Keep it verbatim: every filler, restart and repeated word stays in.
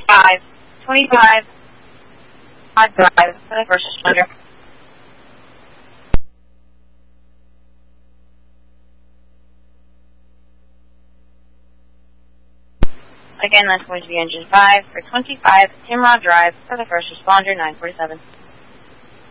five, twenty-five, odd drive for the first responder. Again, that's going to be engine five for twenty-five, Timrod Drive for the first responder, nine forty-seven.